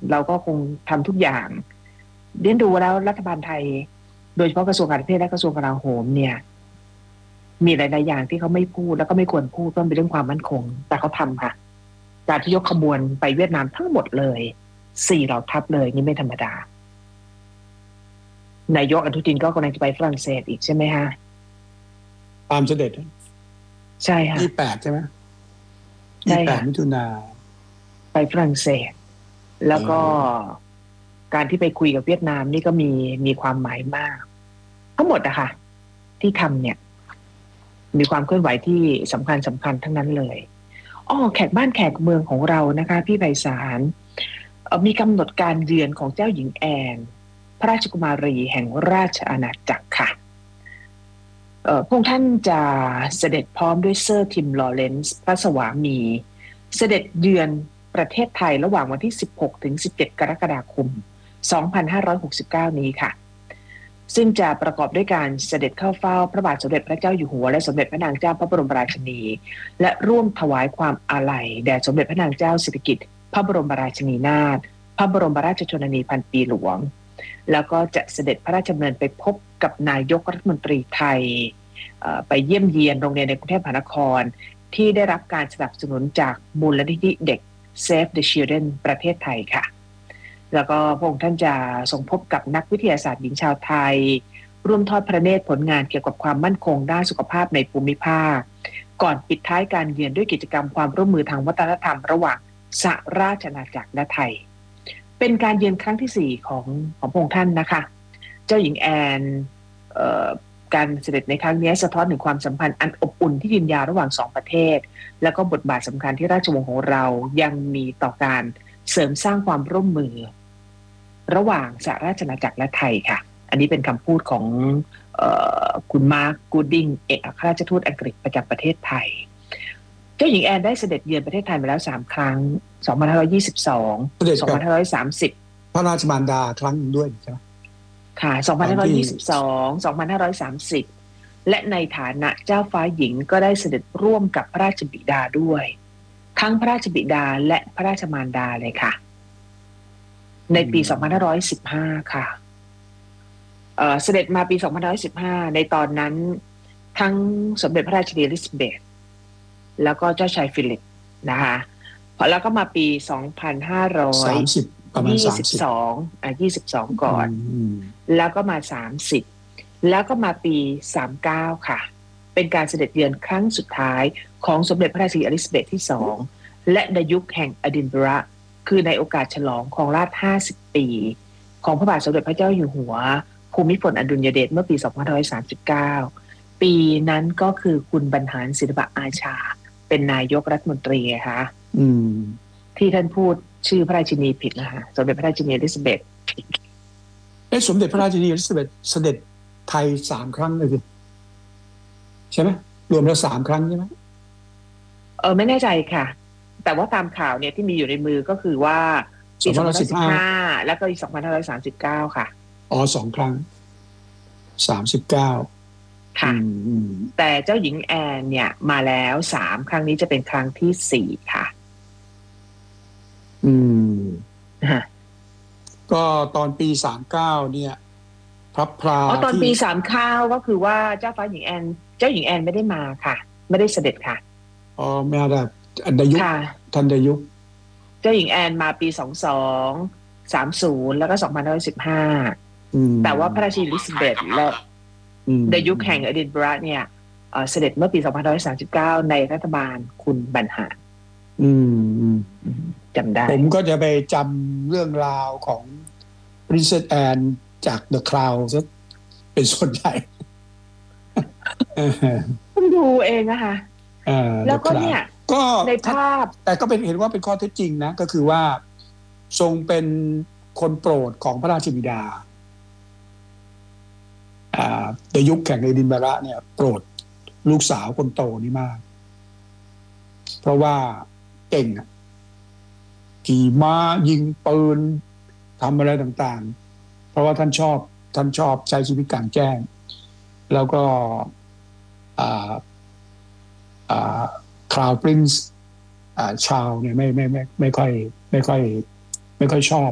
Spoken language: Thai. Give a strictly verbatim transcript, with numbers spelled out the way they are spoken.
เราก็คงทำทุกอย่างเรียนดูแล้วรัฐบาลไทยโดยเฉพาะกระทรวงการต่างประเทศและกระทรวงกลาโหมเนี่ยมีหลายๆอย่างที่เขาไม่พูดแล้วก็ไม่ควรพูดเพราะเป็นเรื่องความมั่นคงแต่เขาทำค่ะการที่ยกขบวนไปเวียดนามทั้งหมดเลยสี่เหล่าทัพเลยนี่ไม่ธรรมดานายกอนุทินก็กำลังจะไปฝรั่งเศสอีกใช่ไหมฮะตามเสด็จใช่ค่ะยี่สิบแปดใช่ไหมยี่สิบแปดมิถุนาไปฝรั่งเศสแล้วก็การที่ไปคุยกับเวียดนามนี่ก็มีมีความหมายมากทั้งหมดอะค่ะที่ทำเนี่ยมีความเคลื่อนไหวที่สำคัญสำคัญทั้งนั้นเลยอ้อแขกบ้านแขกเมืองของเรานะคะพี่ไพศาลมีกำหนดการเยือนของเจ้าหญิงแอนพระราชกุมารีแห่งราชอาณาจักรค่ะพระองค์ท่านจะเสด็จพร้อมด้วยเซอร์ทิมลอเรนซ์พระสวามีเสด็จเยือนประเทศไทยระหว่างวันที่สิบหกถึงสิบเจ็ดกรกฎาคมสองพันห้าร้อยหกสิบเก้านี้ค่ะซึ่งจะประกอบด้วยการเสด็จเข้าเฝ้าพระบาทสมเด็จพระเจ้าอยู่หัวและสมเด็จพระนางเจ้าพระบรมราชินีและร่วมถวายความอาลัยแด่สมเด็จพระนางเจ้าสิริกิติ์พระบรมราชินีนาถพระบรมราชชนนีพันปีหลวงแล้วก็จะเสด็จพระราชดำเนินไปพบกับนายกรัฐมนตรีไทยไปเยี่ยมเยียนโรงเรียนในกรุงเทพมหานครที่ได้รับการสนับสนุนจากมูลนิธิเด็ก Save the Children ประเทศไทยค่ะแล้วก็พระองค์ท่านจะทรงพบกับนักวิทยาศาสตร์หญิงชาวไทยร่วมทอดพระเนตรผลงานเกี่ยวกับความมั่นคงด้านสุขภาพในภูมิภาคก่อนปิดท้ายการเยือนด้วยกิจกรรมความร่วมมือทางวัฒนธรรมระหว่างสหราชอาณาจักรและไทยเป็นการเยือนครั้งที่สี่ของของพระองค์ท่านนะคะเจ้าหญิงแอนการเสด็จในครั้งนี้สะท้อนถึงความสัมพันธ์อันอบอุ่นที่ยืนยาวระหว่างสองประเทศแล้วก็บทบาทสำคัญที่ราชวงศ์ของเรายังมีต่อการเสริมสร้างความร่วมมือระหว่างสหราชอาณาจักรและไทยค่ะอันนี้เป็นคำพูดของเอ่อคุณมาร์คกูดดิงเอกอัครราชทูตอังกฤษประจำประเทศไทยเจ้าหญิงแอนได้เสด็จเยือนประเทศไทยมาแล้วสามครั้งสองพันห้าร้อยยี่สิบสอง สองพันห้าร้อยสามสิบพระราชมารดาครั้งนึงด้วยใช่ไหมค่ะสองพันห้าร้อยยี่สิบสอง สองพันห้าร้อยสามสิบและในฐานะเจ้าฟ้าหญิงก็ได้เสด็จร่วมกับพระราชบิดาด้วยทั้งพระราชบิดาและพระราชมารดาเลยค่ะในปีสองพันห้าร้อยสิบห้าค่ะเอ่อเสด็จมาปีสองพันห้าร้อยสิบห้าในตอนนั้นทั้งสมเด็จพระราชินีอลิซาเบธแล้วก็เจ้าชายฟิลิปนะคะแล้วก็มาปีสองพันห้าร้อยยี่สิบสองอ่ะยี่สิบสองก่อนแล้วก็มาสามสิบแล้วก็มาปีสามสิบเก้าค่ะเป็นการเสด็จเยือนครั้งสุดท้ายของสมเด็จพระราชินีอลิซาเบธที่สองและในยุคแห่งอดินบะระคือในโอกาสฉลองครองราชย์ห้าสิบปีของพระบาทสมเด็จพระเจ้าอยู่หัวภูมิพลอดุลยเดชเมื่อปีสองพันห้าร้อยสามสิบเก้าปีนั้นก็คือคุณบรรหารศิลปอาชาเป็นนายกรัฐมนตรีค่ะอืมที่ท่านพูดชื่อพระราชินีผิดนะคะสมเด็จพระราชินีอลิซาเบธเอ๊ะสมเด็จพระราชินีอลิซาเบธเสด็จไทยสามครั้งเลยสิใช่ไหมรวมแล้วสามครั้งใช่ไหมเออไม่แน่ใจค่ะแต่ว่าตามข่าวเนี่ยที่มีอยู่ในมือก็คือว่าปีสองพันห้าร้อยสิบห้าแล้วก็ปีสองพันห้าร้อยสามสิบเก้าค่ะอ๋อสองครั้งสามสิบเก้าค่ะแต่เจ้าหญิงแอนเนี่ยมาแล้วสามครั้งนี้จะเป็นครั้งที่สี่ค่ะอืมก็ตอนปีสามสิบเก้าเนี่ยพระพราอ๋อตอนปีสามสิบเก้าก็คือว่าเจ้าฟ้าหญิงแอนเจ้าหญิงแอนไม่ได้มาค่ะไม่ได้เสด็จค่ะอ๋อไม่ได้ทันดยุคทันดยุคเจ้าหญิงแอนมาปีสองพันสอง สามสิบแล้วก็สองพันห้าร้อยสิบห้าแต่ว่าพระราชินีอลิซาเบธและในยุคแห่งอดินบะระเนี่ยเสด็จเมื่อปีสองพันห้าร้อยสามสิบเก้าในรัฐบาลคุณบรรหารอืมจำได้ผมก็จะไปจำเรื่องราวของ Princess Anne จาก The Crown ซะเป็นส่วนใหญ่ผมดูเองนะคะแล้วก็เนี่ยก็ในภาพแต่ก็เป็นเห็นว่าเป็นข้อเท็จจริงนะก็คือว่าทรงเป็นคนโปรดของพระราชบิดาอ่าในยุคแข่งในดินบาระเนี่ยโปรดลูกสาวคนโตนี่มากเพราะว่าเก่งขี่ม้ายิงปืนทำอะไรต่างๆเพราะว่าท่านชอบท่านชอบใช้ชีวิตกลางแจ้งแล้วก็อ่าอ่าคราวปรินซ์อ่าชาวเนี่ยไม่ไม่ไม่ไม่ค่อยไม่ค่อยไม่ค่อยชอบ